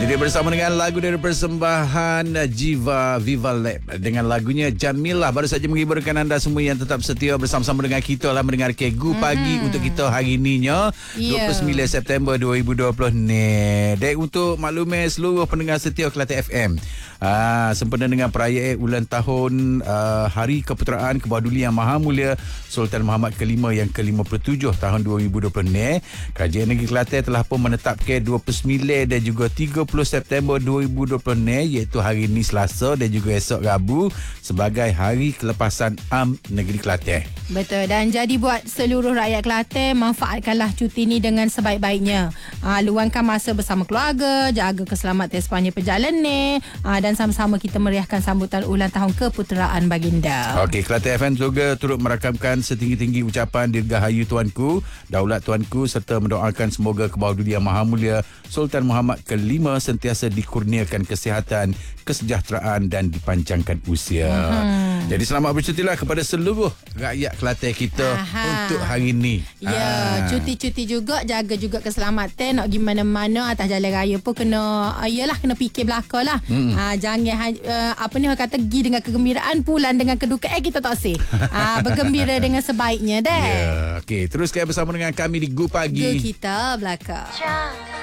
Jadi bersama dengan lagu dari persembahan Jiva Viva Lab dengan lagunya Jamilah. Baru saja menghiburkan anda semua yang tetap setia bersama-sama dengan kita lah mendengar Kegu Pagi untuk kita hari ininya 29 September 2020 ni. Dek, untuk makluman seluruh pendengar setia Kelate FM, sempena dengan perayaan ulang tahun Hari Keputeraan Kebahaduli Yang Maha Mulia Sultan Muhammad Kelima yang ke-57 tahun 2020 ni, Kerajaan Negeri Kelantan telah pun menetapkan 29 dan juga 30 September 2020 ni, iaitu hari ini Selasa dan juga esok Rabu, sebagai Hari Kelepasan Am Negeri Kelantan. Betul. Dan jadi buat seluruh rakyat Kelantan, manfaatkanlah cuti ni dengan sebaik-baiknya. Luangkan masa bersama keluarga, jaga keselamatan sepanjang perjalanan, dan sama-sama kita meriahkan sambutan ulang tahun keputeraan baginda. Okey, Kelate FM juga turut merakamkan setinggi-tinggi ucapan dirgahayu Tuanku, Daulat Tuanku, serta mendoakan semoga Kebahaduli Yang Maha Mulia Sultan Muhammad Kelima sentiasa dikurniakan kesihatan, kesejahteraan dan dipanjangkan usia. Jadi selamat bercutilah kepada seluruh rakyat Kelantan kita untuk hari ini. Ya, cuti-cuti juga, jaga juga keselamatan. Nak pergi mana-mana atas jalan raya pun kena kena fikir belakang lah. Jangan orang kata pergi dengan kegembiraan, pulang dengan kedukaan, kita tak sih. Bergembira dengan sebaiknya deh. Ya, okey, teruskan bersama dengan kami di Gu Pagi. Gu kita belakang.